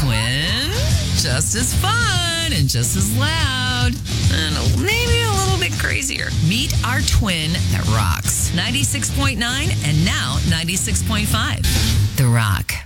twin. Just as fun and just as loud. And maybe a little bit crazier. Meet our twin that rocks. 96.9 and now 96.5. The Rock.